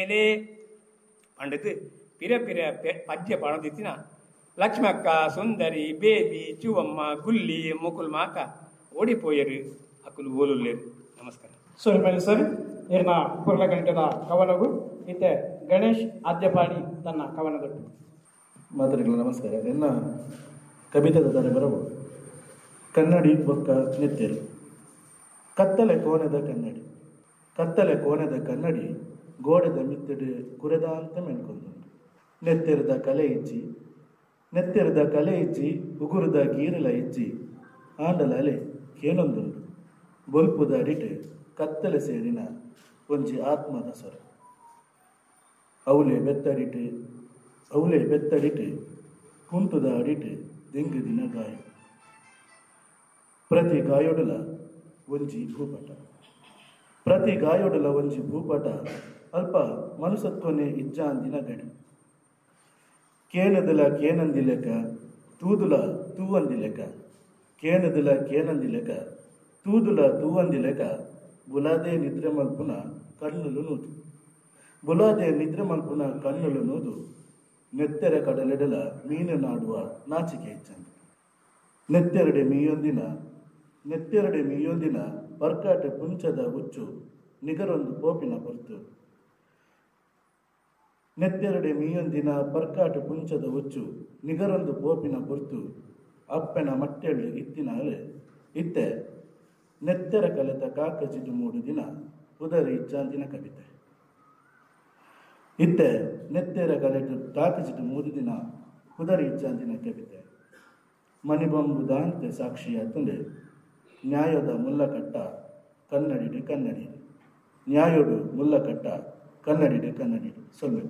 ಎಡೆ ಪಂಡದು ಪಿರ ಪಿರ ಪದ್ಯ ಪಣದಿತ್ತಿನ ಲಕ್ಷ್ಮಕ್ಕ ಸುಂದರಿ ಬೇಬಿ ಚೂವಮ್ಮ ಗುಲ್ಲಿ ಮುಕುಲ್ ಮಾಕ ಓಡಿಪೋಯರು ಅಕುಲು ಓಲುಲ್ಲೇರು. ನಮಸ್ಕಾರ. ಸೋಲ್ಮೇಲೆ ಸರ್ ಇರ್ನ ಪುರ್ಲ ಗಂಟೆದ ಕವನವು ಇತ್ತೆ ಗಣೇಶ್ ಆದ್ಯಪಾಡಿ ತನ್ನ ಕವನದೊಟ್ಟು ಮಾತರಿಗಳ ನಮಸ್ಕಾರ. ಎನ್ನ ಕವಿತದ ದರೆ ಬರವು ಕನ್ನಡಿ ಬೊಕ್ಕ ನೆತ್ತೆರು ಕತ್ತಲೆ ಕೋಣೆದ ಕನ್ನಡಿ ಕತ್ತಲೆ ಕೋಣೆದ ಕನ್ನಡಿ ಗೋಡೆದ ಮಿತ್ತಡು ಕುರೆದ ಅಂತ ಮೆನ್ಕೊಂದುಂಡು ನೆತ್ತೆರದ ಕಲೆ ಇಚ್ಚಿ ಉಗುರದ ಗೀರಲ ಇಚ್ಚಿ ಆಂಡಲ ಅಲೆ ಕೇನೊಂದುಂಡು ಬೊಲ್ಪುದ ಅಡಿಟೆ ಕತ್ತಲೆ ಸೇರಿನ ಒಂಜಿ ಆತ್ಮದ ಸ್ವರ ಅವಳೆ ಬೆತ್ತಡಿಟೆ ಕುಂಟುದ ಅಡಿಟೆ ದೆಂಗುದಿನ ಗಾಯ ಪ್ರತಿ ಗಾಯೊಡಲ ಒಂಜಿ ಭೂಪಟ ಅಲ್ಪ ಮನುಸತ್ವನೆ ಇಜ್ಜಾಂದಿನ ಗಡಿ ಕೇನದಲ ಕೇನಂದಿಲೆಕ ತೂದುಲ ತೂವಂದಿಲೆಕ ಬುಲಾದೆ ನಿದ್ರೆ ಮಲ್ಪುನ ಕಣ್ಣುಲು ನೂದು ನೆತ್ತೆರ ಕಡಲೆಡಲ ಮೀನು ನಾಡುವ ನಾಚಿಕೆ ಇಚ್ಚಂದು ನೆತ್ತೆರಡೆ ಮೀಯೊಂದಿನ ಬರ್ಕಾಟೆ ಪುಂಚದ ಹುಚ್ಚು ನಿಗರೊಂದು ಪೋಪಿನ ಹೊರ್ತು ಅಪ್ಪೆನ ಮಟ್ಟೆಳ್ಳು ಇತ್ತಿನ ಅಲೆ ಇತ್ತೆ ನೆತ್ತೆರ ಕಲೆತ ಕಾಕಜಿದು 3 ದಿನ ಉದರಿ ಇಚ್ಚಾಂದಿನ ಕವಿತೆ ಮಣಿಬೊಂಬು ದಾಂತೆ ಸಾಕ್ಷಿಯ ತುಂಡೆ ನ್ಯಾಯದ ಮುಲ್ಲಕಟ್ಟ ಕನ್ನಡಿಡೆ ನ್ಯಾಯೋಡು ಮುಲ್ಲಕಟ್ಟ ಕನ್ನಡಿಡೆ ಸೊಲ್ಲೆ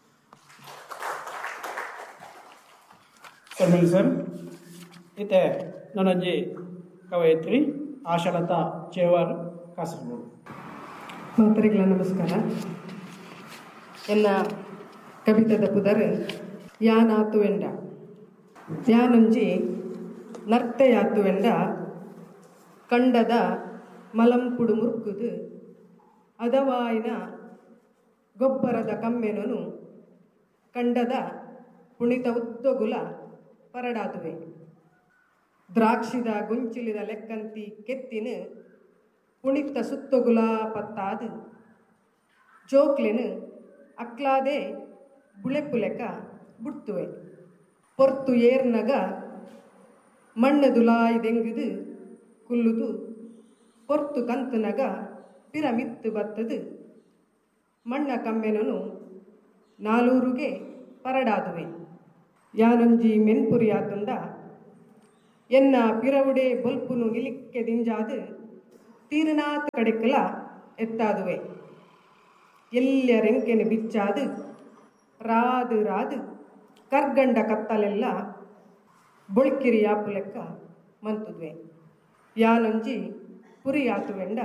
ಸರ್ ಇತ್ತೆ ನನ್ನಜ್ಜಿ ಕವಯಿತ್ರಿ ಆಶಾಲತಾ ಚೇವಾರ್ ಕಾಸರಗೋಡು. ಮಾತರಿಗಳ ನಮಸ್ಕಾರ. ಎನ್ನ ಕವಿತದ ಪುದರ್ ಯಾನಾತುವೆಂಡ ಯಾನೊಂಜಿ ನರ್ತೆಯಾತುವೆಂಡ ಕಂಡದ ಮಲಂಪುಡು ಮುರ್ಕುದು ಅದವಾಯಿನ ಗೊಬ್ಬರದ ಕಮ್ಮೆನನು ಕಂಡದ ಪುಣಿತ ಉದ್ದಗುಲ ಪರಡಾದುವೆ ದ್ರಾಕ್ಷಿದ ಗುಂಚಿಲಿದ ಲೆಕ್ಕಂತಿ ಕೆತ್ತಿನ ಪುಣಿತ ಸುತ್ತೊಗುಲ ಪತ್ತಾದು ಜೋಕ್ಲೆನು ಅಕ್ಲಾದೆ ಬುಳೆಪುಲೆಕ ಬುಡ್ತುವೆ ಪೊರ್ತು ಏರ್ನಗ ಮಣ್ಣದುಲಾಯಿ ದೆಂಗುದು ಕುಲ್ಲುದು ಪೊರ್ತು ಕಂತುನಗ ಪಿರಮಿತ್ತು ಬತ್ತದು ಮಣ್ಣ ಕಮ್ಮೆನನು ನಾಲೂರುಗೆ ಪರಡಾದುವೆ ಯಾನೊಂಜಿ ಮೆನ್ಪುರಿಯಾತುಂಡ ಎನ್ನ ಪಿರವುಡೆ ಬೊಲ್ಪುನು ನಿಲಿಕ್ಕೆ ದಿಂಜಾದು ತೀರನಾಥ ಕಡೆಕಲ ಎತ್ತಾದುವೆ ಎಲ್ಯ ರೆಂಕೆನು ಬಿಚ್ಚಾದು ರಾದು ಕರ್ಗಂಡ ಕತ್ತಲೆಲ್ಲ ಬೊಳ್ಕಿರಿ ಯಾಪು ಲೆಕ್ಕ ಮಂತುದ್ವೆ ಯಾನೊಂಜಿ ಪುರಿಯಾತುವೆಂಡ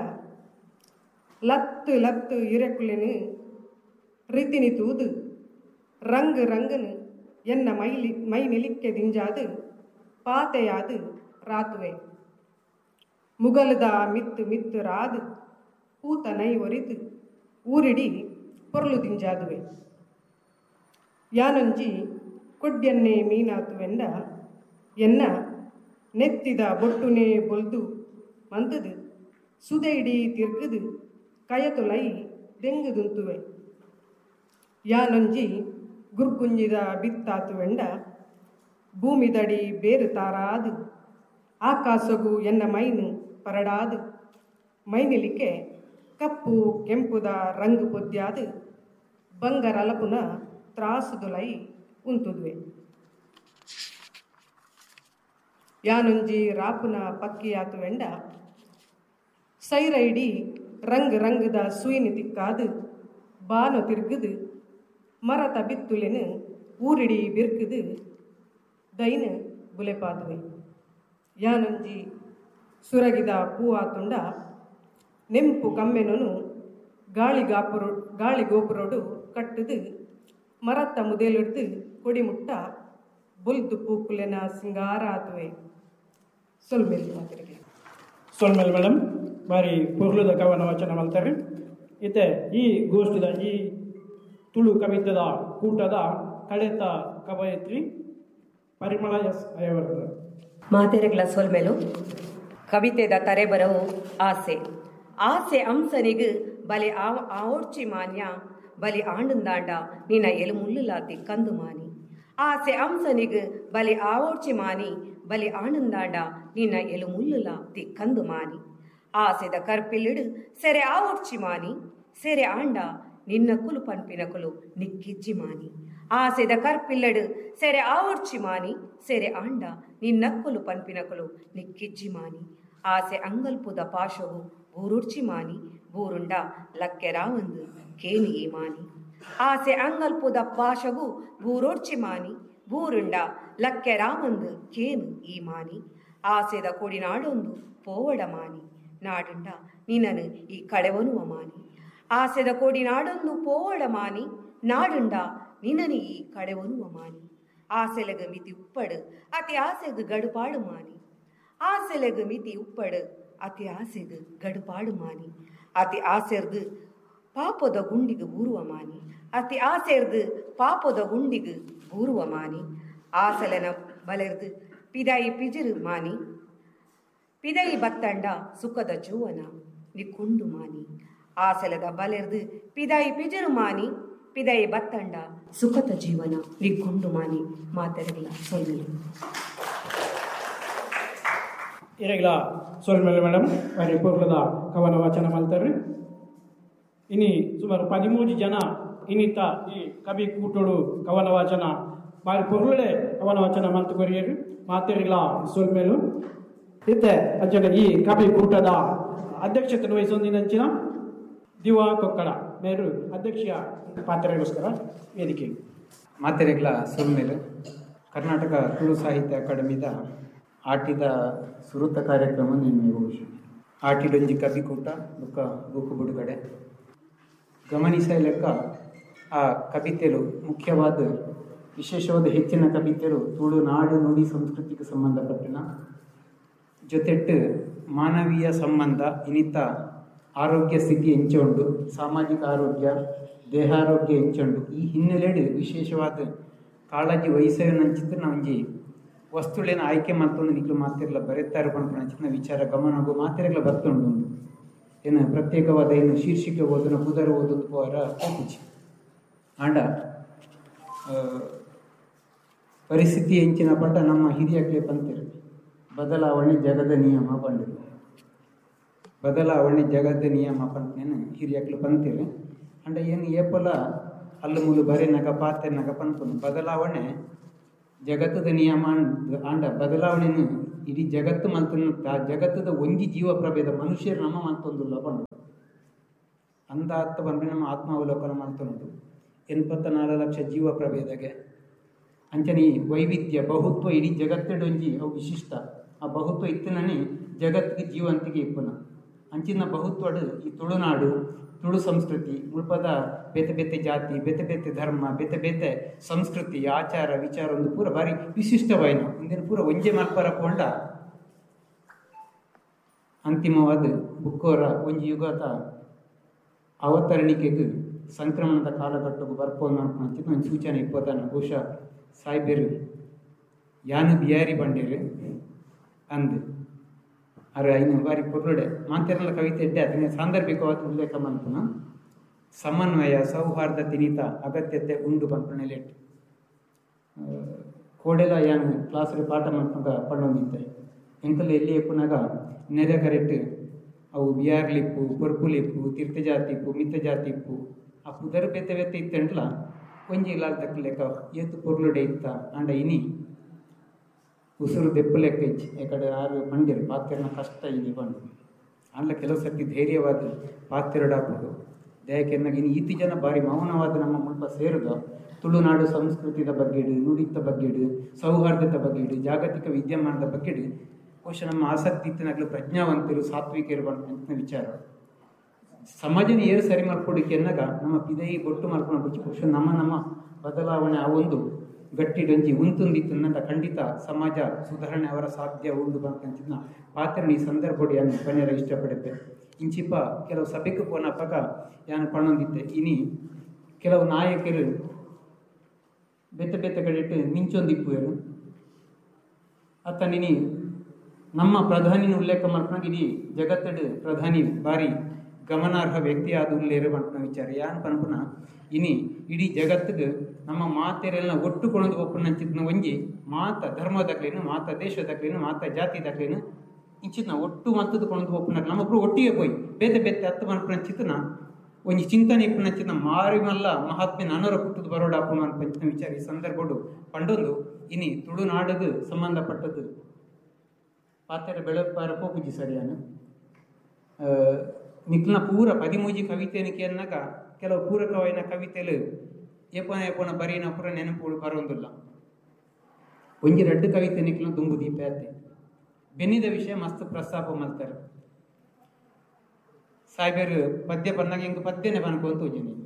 ಲತ್ತು ಇರೆಕುಲೆನು ರಿತಿನಿ ತೂದು ರಂಗನು ಎನ್ನ ಮೈ ನಿಲಿಕ್ಕೆ ದಿಂಜಾದು ಪಾತೆಯಾದು ರಾತುವೆ ಮುಗಲದ ಮಿತ್ತು ರಾದು ಪೂತ ನೈ ಒರಿದು ಊರಿಡಿ ಪೊರ್ಲು ದಿಂಜಾದುವೆ ಯಾನೊಂಜಿ ಕೊಡ್ಯನ್ನೇ ಮೀನಾತುವೆಂಡ ಎನ್ನ ನೆತ್ತಿದ ಬೊಟ್ಟುನೇ ಬೊಲ್ದು ಮಂತದು ಸುದೈಡಿ ತಿರ್ಗದು ಕಯತೊಲೈ ದೆಂಗುದುಂತುವೆ ಯಾನೊಂಜಿ ಗುರ್ಗುಂಜಿದ ಬಿತ್ತಾತುವೆಂಡ ಭೂಮಿದಡಿ ಬೇರು ತಾರಾದು ಆಕಾಸಗು ಎನ್ನ ಮೈನು ಪರಡಾದು ಮೈನಿಲಿಕೆ ಕಪ್ಪು ಕೆಂಪುದ ರಂಗು ಪೊದ್ಯಾದು ಬಂಗರಲಪುನ ತ್ರಾಸುದುಲೈ ಉಂತುದುವೆ ಯಾನೊಂಜಿ ರಾಪುನ ಪಕ್ಕಿಯಾತುವೆಂಡ ಸೈರೈಡಿ ರಂಗದ ಸೂಯಿನಿ ತಿಕ್ಕಾದು ಬಾನು ತಿರ್ಗುದು ಮರತ ಬಿತ್ತುಲೆನು ಊರಿಡಿ ಬಿರ್ಕುದು ದೈನ ಬುಲೆಪಾದುವೆ ಯಾನೊಂಜಿ ಸುರಗಿದ ಪೂವಾತುಂಡ ನೆಂಪು ಕಮ್ಮೆನನು ಗಾಳಿಗೋಪುರೊಡು ಕಟ್ಟುದು ಮರತ್ತ ಮುದೇಲಿಡ್ದು ಕೊಡಿಮುಟ್ಟ ಬುಲ್ದು ಪೂಕುಲೆನ ಸಿಂಗಾರ ಆತುವೆ ಸೊಲ್ಮೇಲ್ ಮೇಡಮ್ ಬಾರಿ ಪುರ್ಲದ ಕವನ ವಚನ ಮಲ್ತಾರೆ ಇತ್ತೆ ಈ ಗೋಷ್ಠಿದ ಈ ತುಳು ಕವಿತದ ಕೂಟದ ಕಳೆತ ಕವಯಿತ್ರಿ ಪರಿಮಳ ಎಸ್ ಅಯವರ್ಧನ್. ಮಾತೆರೆಗ್ಲ ಸೊಲ್ಮೆಲು ಕವಿತೆದ ತರೆಬರವು ಆಸೆ ಆಸೆ ಅಂಸನಿಗೆ ಬಲೆ ಆವೋಡ್ಚಿ ಮಾನ್ಯ ಬಲಿ ಆಂಡಂದಾಂಡ ನಿನ್ನ ಎಲು ಮುಳ್ಳುಲಾತಿ ಕಂದು ಮಾನಿ ಆಸೆ ಅಂಸನಿಗೆ ಬಲಿ ಆವೋಡ್ಚಿ ಮಾನಿ ಬಲಿ ಆಂಡಂದಾಂಡ ನಿನ್ನ ಎಲು ಮುಳ್ಳುಲಾತಿ ಕಂದು ಮಾನಿ ಆಸೆದ ಕರ್ಪಿಲ್ಲಿಡು ಸೆರೆ ಆವೋಡ್ಚಿ ಮಾನಿ ಸೆರೆ ಆಂಡ ನಿನ್ನ ಕುಲು ಪನ್ಪಿನಕುಲು ನಿಕ್ಕಿಜ್ಜಿ ಮಾನಿ ಆಸೆದ ಕರ್ಪಿಲ್ಲಡು ಸೆರೆ ಆವೋಡ್ಚಿ ಮಾನಿ ಸೆರೆ ಆಂಡ ನಿನ್ನಕ್ಕುಲು ಪನ್ಪಿನಕುಲು ನಿಕ್ಕಿಜ್ಜಿ ಮಾನಿ ಆಸೆ ಅಂಗಲ್ಪುದ ಪಾಶವು ಬೂರುಡ್ಚಿ ಮಾನಿ ಬೂರುಂಡ ಲಕ್ಕೆರಾವಂದು ಕೇನಿ ಈ ಮಾನಿ ಆಸೆ ಅಂಗಲ್ಪುದ ಪಾಶವು ಬೂರೋಡ್ಚಿ ಮಾನಿ ಬೂರುಂಡ ಲಕ್ಕೆರಾವಂದು ಕೇನು ಈ ಮಾನಿ ಆಸೆದ ಕೊಡಿನಾಡೊಂದು ಪೋವಡ ಮಾನಿ ನಾಡುಂಡ ನಿನ್ನನು ಈ ಕಳೆವನುವ ಮಾನಿ ಆಸೆದ ಕೊಡಿನಾಡೊಂದು ಪೋವಡ ಮಾನಿ ನಾಡುಂಡ ನಿನ್ನನು ಈ ಕಳೆವನುವ ಮಾನಿ ಆಸೆಲೆಗ ಮಿತಿ ಉಪ್ಪಡು ಅತಿ ಆಸೆಗೆ ಗಡುಪಾಡು ಮಾನಿ ಆಸೆಲೆಗ ಮಿತಿ ಉಪ್ಪಡು ಅತಿ ಆಸೆಗೆ ಗಡುಪಾಡು ಮಾನಿ ಅತಿ ಆಸೆರ್ದು ಪಾಪದ ಗುಂಡಿಗೆ ಬೂರುವ ಮಾನಿ ಅತಿ ಆಸೆರ್ದು ಪಾಪದ ಗುಂಡಿಗೆ ಬೂರುವ ಮಾನಿ ಆಸೆಲೆನ ಬಲೆರ್ದು ಪಿದಾಯಿ ಪಿಜಿರು ಮಾನಿ ಪಿದಾಯಿ ಬತ್ತಂಡ ಸುಖದ ಜೂವನ ನಿಕ್ಕುಂಡು ಮಾನಿ ಆಸೆಲದ ಬಲೆರ್ದು ಪಿದಾಯಿ ಪಿಜಿರು ಮಾನಿ ಪಿದಾಯಿ ಬತ್ತಂಡ ಸುಖದ ಜೀವನ ನಿಕ್ಕುಂಡು ಮಾನಿ ಮಾತೆರೆಗ್ಲ ಸೊಲ್ಮೆಲು. ಇರೆಗ್ಲ ಸೊಲ್ಮೆಲು ಮೇಡಮ್ ವಾರಿ ಪೂರ್ಲದ ಕವನ ವಾಚನ ಮಲ್ತಾರೆ. ಇನಿ ಸುಮಾರು 13 ಜನ ಇನ್ನಿತ್ತ ಈ ಕವಿ ಕೂಟೋಡು ಕವನ ವಾಚನ ಬಾರಿ ಪೊರ್ಲಡೆ ಕವನ ವಾಚನ ಮಲ್ತು ಕೊರಿಯರು ಮಾತೆರೆಗ್ಲ ಸೊಲ್ಮೆಲು ಇತ್ತೆ ಅಂಚನೆ ಈ ಕವಿ ಕೂಟದ ಅಧ್ಯಕ್ಷತೆ ವಹಿಸೊಂದಿನಂಚಿನ ದಿವಾ ಕೊಕ್ಕಡ ಮೇರು ಅಧ್ಯಕ್ಷೀಯ ಪಾತ್ರೆಗೋಸ್ಕರ ವೇದಿಕೆ. ಮಾತೆರೆಗ್ಲ ಸೊಲ್ಮೆಲು ಕರ್ನಾಟಕ ತುಳು ಸಾಹಿತ್ಯ ಅಕಾಡೆಮಿದ ಆಟಿದ ಸುರುತ ಕಾರ್ಯಕ್ರಮ ನಿನ್ನೆ ಆಟಿಡೊಂಜಿ ಕವಿಕೂಟ ಬುಕ್ಕ ಬುಕ್ಕು ಬಿಡುಗಡೆ ಗಮನಿಸ ಲೆಕ್ಕ ಆ ಕವಿತೆಲು ಮುಖ್ಯವಾದ ವಿಶೇಷವಾದ ಹೆಚ್ಚಿನ ಕವಿತೆಲು ತುಳು ನಾಡು ನುಡಿ ಸಂಸ್ಕೃತಿಗೆ ಸಂಬಂಧಪಟ್ಟಿನ ಜೊತೆಟ್ಟು ಮಾನವೀಯ ಸಂಬಂಧ ಇನ್ನಿತ ಆರೋಗ್ಯ ಸ್ಥಿತಿ ಹೆಂಚುಂಡು ಸಾಮಾಜಿಕ ಆರೋಗ್ಯ ದೇಹಾರೋಗ್ಯ ಹೆಂಚುಂಡು ಈ ಹಿನ್ನೆಲೆಡು ವಿಶೇಷವಾದ ಕಾಳಜಿ ವಹಿಸೋನಂಚಿತ್ತು ನಾವಂಜಿ ವಸ್ತುಳೇನ ಆಯ್ಕೆ ಮತ್ತೊಂದು ನಿಕ್ಲು ಮಾತಿರಲ್ಲ ಬರೆತಾರೆ ಪಂಚಿನ ವಿಚಾರ ಗಮನಗು ಮಾತಿರಲ್ಲ ಬರ್ತುಂಡು ಏನು ಪ್ರತ್ಯೇಕವಾದ ಏನು ಶೀರ್ಷಿಕೆ ಓದನ ಕುದರ ಓದೊಂದು ಪೋರ ಕೂಚಿ ಆಂಡ ಪರಿಸ್ಥಿತಿ ಹೆಂಚಿನ ಪಟ್ಟ ನಮ್ಮ ಹಿರಿಯಕ್ಲೆ ಪಂತಿರು ಬದಲಾವಣೆ ಜಗದ ನಿಯಮ ಬಂಡಿರು ಬದಲಾವಣೆ ಜಗದ ನಿಯಮ ಪಂತೇನು ಹಿರಿಯಕ್ಲು ಪಂತಿರು ಅಂಡ ಏನು ಏಪಲ ಅಲ್ಲು ಮುಲು ಬರೆ ನಗ ಪಾತ್ರೆ ನಗ ಪಂಪನು ಬದಲಾವಣೆ ಜಗತ್ತದ ನಿಯಮ ಆಂಡ ಬದಲಾವಣೆನು ಇಡೀ ಜಗತ್ತು ಮಲ್ತುತ್ತ ಜಗತ್ತದ ಒಂಜಿ ಜೀವ ಪ್ರಭೇದ ಮನುಷ್ಯರು ನಮ್ಮ ಮಲ್ತೊಂದುಲ್ಲ ಬಂದು ಅಂದ ಅರ್ಥ ಬಂದ್ರೆ ನಮ್ಮ ಆತ್ಮಾವಲೋಕನ ಮಲ್ತೊಂದು 84 ಲಕ್ಷ ಜೀವ ಪ್ರಭೇದಗೆ ಅಂಚನೆ ವೈವಿಧ್ಯ ಬಹುತ್ವ ಇಡೀ ಜಗತ್ತಿಡೊಂಜಿ ಅವು ವಿಶಿಷ್ಟ ಆ ಬಹುತ್ವ ಇತ್ತನೇ ಜಗತ್ತಿಗೆ ಜೀವಂತಿಗೆ ಇಪ್ಪನ ಅಂಚಿನ ಬಹುತ್ವಡು ಈ ತುಳುನಾಡು ತುಳು ಸಂಸ್ಕೃತಿ ಮುಳ್ಪದ ಬೇತೆ ಬೇತೆ ಜಾತಿ ಬೇತೆ ಬೇತೆ ಧರ್ಮ ಬೇತೆ ಬೇತೆ ಸಂಸ್ಕೃತಿ ಆಚಾರ ವಿಚಾರ ಒಂದು ಪೂರ ಬಾರಿ ವಿಶಿಷ್ಟವಾಯಿನ ಇಂದಿನ ಪೂರ ಒಂಜೆ ಮಲ್ಪರ ಕೊಂಡ ಅಂತಿಮವಾದ ಬುಕ್ಕೋರ ಒಂಜಿ ಯುಗದ ಅವತರಣಿಕೆಗೆ ಸಂಕ್ರಮಣದ ಕಾಲಘಟ್ಟಕ್ಕೆ ಬರ್ಪೋದು ಅನ್ಕೊಂಡ್ ಒಂದು ಸೂಚನೆ ಇಪ್ಪತ್ತಾನ ಬಹುಶಃ ಸಾಯ್ಬೇರು ಯಾನು ಬಿಯಾರಿ ಬಂಡೇರು ಅಂದು ಅರೆ ಐನು ಬಾರಿ ಪೊರ್ಲುಡೆ ಮಾತೆರಲ್ಲ ಕವಿತೆ ಎಡ್ಡೆ ಅದನ್ನ ಸಾಂದರ್ಭಿಕವಾದ ಉಲ್ಲೇಖ ಮಲ್ಪನ ಸಮನ್ವಯ ಸೌಹಾರ್ದ ತಿನಿತ ಅಗತ್ಯತೆ ಉಂಡು ಪಂಪನೆ ಲೇಟ್ ಕೋಡೆಲ ಯಾನು ಕ್ಲಾಸ್ರೆ ಪಾಠ ಮಲ್ಪಗ ಪಣ್ಣೊಂದಿದ್ದೆ ಎಂಕಲ್ ಎಲ್ಲಿ ಎಪ್ಪುನಾಗ ನೆರೆ ಕರೆಕ್ಟ್ ಅವು ಬಿಯಾರ್ಲಿಪ್ಪು ಪೊರ್ಪುಲಿಪ್ಪು ತೀರ್ಥಜಾತಿಪ್ಪು ಮಿತಜಾತಿಪ್ಪು ಆ ಪುದರ್ ಬೇತೆ ಬೇತೆ ಇತ್ತಂಡ್ಲ ಒಂಜಿ ಇಲ್ಲಾರ್ದಕ್ಕ ಲೆಕ್ಕ ಏತು ಪೊರ್ಲುಡೆ ಇತ್ತ ಅಂಡ ಇನಿ ಉಸುರು ದೆಪ್ಪು ಲೆಕ್ಕ ಇಚ್ಚಿ ಯಾಕಡೆ ಆರು ಬಂದಿರು ಪಾತ್ರೆನ ಕಷ್ಟ ಇಲ್ಲಿ ಬಂದು ಅಲ್ಲ ಕೆಲವು ಸರ್ತಿ ಧೈರ್ಯವಾದ ಪಾತ್ರೆಡಾಪುದು ದಯಕೆನ್ನಾಗ ಇನ್ನು ಈತಿ ಜನ ಬಾರಿ ಮೌನವಾದ ನಮ್ಮ ಮುಲ್ಪ ಸೇರುದ ತುಳುನಾಡು ಸಂಸ್ಕೃತಿದ ಬಗ್ಗೆಡು ನುಡಿತ ಬಗ್ಗೆಡು ಸೌಹಾರ್ದದ ಬಗ್ಗೆಡು ಜಾಗತಿಕ ವಿದ್ಯಮಾನದ ಬಗ್ಗೆಡು ಬಹುಶಃ ನಮ್ಮ ಆಸಕ್ತಿ ಇತ್ತಿನಾಗಲೂ ಪ್ರಜ್ಞಾವಂತರು ಸಾತ್ವಿಕರು ಬಂದ ವಿಚಾರ ಸಮಾಜನ ಏರು ಸರಿ ಮಾಡ್ಕೊಡಿಕೆ ಎನ್ನಾಗ ನಮ್ಮ ಪಿದೈ ಬೊಟ್ಟು ಮಾಡ್ಕೊಂಡು ಬಿಚ್ಚಿ ಬಹುಶಃ ನಮ್ಮ ಬದಲಾವಣೆ ಆ ಒಂದು ಗಟ್ಟಿಡೊಂಜಿ ಉಂತುಂದಿತ್ತನ್ನದ ಖಂಡಿತ ಸಮಾಜ ಸುಧಾರಣೆ ಅವರ ಸಾಧ್ಯ ಉಂಡು ಬಂತಂಚಿನ ಪಾತ್ರ ಈ ಸಂದರ್ಭಡಿ ಯಾನು ಪನ್ಯರ ಇಷ್ಟಪಡುತ್ತೆ ಇಂಚಿಪ ಕೆಲವು ಸಭೆಗೆ ಪೋನಪ್ಪಗ ಯಾನು ಪಣ್ಣೊಂದಿತ್ತೆ ಇನಿ ಕೆಲವು ನಾಯಕರು ಬೆತ್ತ ಬೆತ್ತ ಕಡೆಟ್ಟು ಮಿಂಚೊಂದಿಪ್ಪುವರು ಅತ್ತನಿನಿ ನಮ್ಮ ಪ್ರಧಾನಿನ ಉಲ್ಲೇಖ ಮಾಡ್ಕೊಂಡು ಇಡೀ ಜಗತ್ತಡು ಪ್ರಧಾನಿ ಬಾರಿ ಗಮನಾರ್ಹ ವ್ಯಕ್ತಿ ಆದ ಉಲ್ಲೇಖ ಮಾಡ್ಕೊಂಡು ವಿಚಾರ ಯಾನ್ ಪನ್ಪುನ ಇನಿ ಇಡೀ ಜಗತ್ತಿಗೆ ನಮ್ಮ ಮಾತೆರೆಲ್ಲ ಒಟ್ಟು ಕೊಣದು ಒಪ್ಪನ ಚಿತ್ನ ಒಂಜಿ ಮಾತ ಧರ್ಮದಾಗ್ಲೇನು ಮಾತ ದೇಶದಾಗ್ಲೇನು ಮಾತ ಜಾತಿದಾಗ್ಲೇನು ಇಂಚಿತ್ನ ಒಟ್ಟು ಮತ್ತದ ಕೊಣದು ಒಪ್ಪನ ನಮ್ಮೊಬ್ರು ಒಟ್ಟಿಗೆ ಹೋಯ್ ಬೇತೆ ಬೇತೆ ಹತ್ತು ಮನ್ಪನ ಚಿತ್ನ ಒಂಜಿ ಚಿಂತನೆ ಇಪ್ಪನ ಚಿತ್ನ ಮಾರಿಮಲ್ಲ ಮಹಾತ್ಮೆನ ಅನರ ಪುಟ್ಟದ ಬರೋಡ ಅಪ್ಪನ ಪಂಚಿನ ವಿಚಾರ ಈ ಸಂದರ್ಭಡು ಪಂಡೊಂದು ಇನಿ ತುಳುನಾಡದು ಸಂಬಂಧಪಟ್ಟದ್ದು ಪಾತೆರ ಬೆಳಪಾರ ಪೋಪುಜಿ ಸರಿಯಾನ ನಿಕ್ಲಿನ ಪೂರ 13 ಕವಿತೆನಿಕೆ ಅನ್ನಗ ಕೆಲವು ಪೂರಕವಾಯಿನ ಕವಿತೆಲು ಏಪನ ಬರೀನ ಪೂರ ನೆನಪು ಬರೋದಿಲ್ಲ ಒಂಜಿ 2 ಕವಿತೆ ನಿಕ್ಲಿನ ದುಂಬು ದೀಪಯಾತೆ ಬೆನ್ನಿದ ವಿಷಯ ಮಸ್ತ್ ಪ್ರಸ್ತಾಪ ಮಾಡ್ತಾರೆ ಸಾಯ್ಬೇರು ಪದ್ಯ ಬಂದಾಗ ಹಿಂಗೆ ಪದ್ಯನೇ ಬನ್ಕೊಂತ ಹೋಜಿನಿ